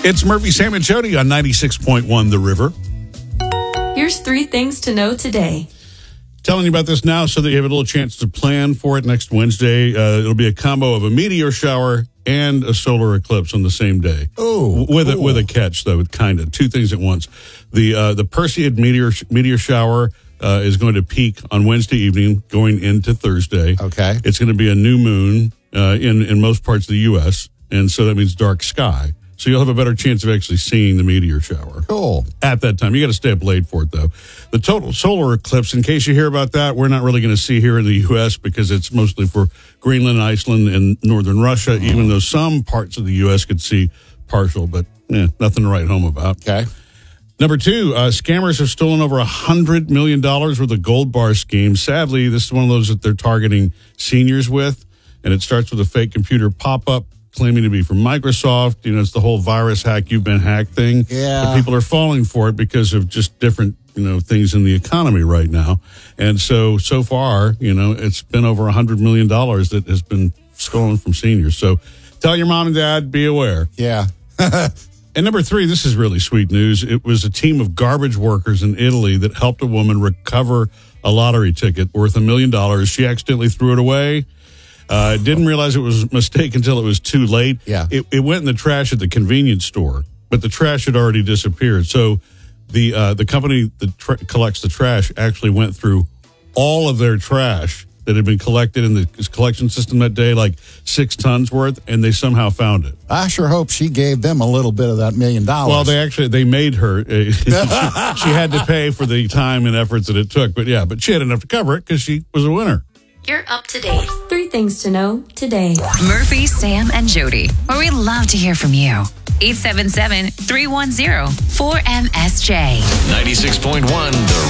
It's Murphy, Sam, and Jody on 96.1 The River. Here's 3 things to know today. Telling you about this now so that you have a little chance to plan for it next Wednesday. It'll be a combo of a meteor shower and a solar eclipse on the same day. Oh, with a catch though, kind of 2 things at once. The Perseid meteor shower is going to peak on Wednesday evening, going into Thursday. Okay, it's going to be a new moon in most parts of the U.S., and so that means dark sky. So you'll have a better chance of actually seeing the meteor shower. Cool. At that time. You got to stay up late for it, though. The total solar eclipse, in case you hear about that, we're not really going to see here in the U.S. because it's mostly for Greenland, Iceland, and northern Russia, even though some parts of the U.S. could see partial, but nothing to write home about. Okay. Number 2, scammers have stolen over $100 million worth of gold bar schemes. Sadly, this is one of those that they're targeting seniors with, and it starts with a fake computer pop-up claiming to be from Microsoft. You know, it's the whole virus hack, you've been hacked thing. Yeah. But people are falling for it because of just different, things in the economy right now. And so far, it's been over $100 million that has been stolen from seniors. So tell your mom and dad, be aware. Yeah. And number 3, this is really sweet news. It was a team of garbage workers in Italy that helped a woman recover a lottery ticket worth $1 million. She accidentally threw it away. Didn't realize it was a mistake until it was too late. Yeah. It went in the trash at the convenience store, but the trash had already disappeared. So the company that collects the trash actually went through all of their trash that had been collected in the collection system that day, like 6 tons worth, and they somehow found it. I sure hope she gave them a little bit of that $1 million. Well, they made her. She had to pay for the time and efforts that it took. But she had enough to cover it because she was a winner. You're up to date. 3 things to know today. Murphy, Sam, and Jody, where we love to hear from you. 877-310-4MSJ. 96.1 The